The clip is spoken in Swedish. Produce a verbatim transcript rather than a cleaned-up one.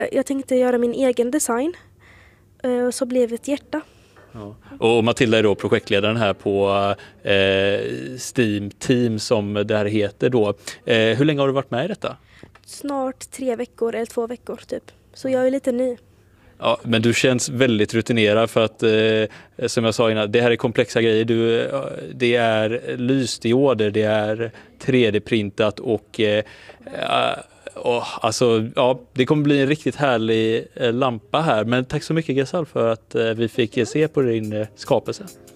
Jag tänkte göra min egen design och så blev det ett hjärta. Ja. Och Matilda är då projektledaren här på eh, Steam Team som det här heter då. Eh, hur länge har du varit med i detta? Snart tre veckor eller två veckor typ. Så jag är lite ny. Ja, men du känns väldigt rutinerad för att eh, som jag sa innan, det här är komplexa grejer. Du, det är lysdioder, det är tre D-printat och eh, och alltså, ja, det kommer bli en riktigt härlig lampa här. Men tack så mycket Ghazal för att vi fick se på din skapelse.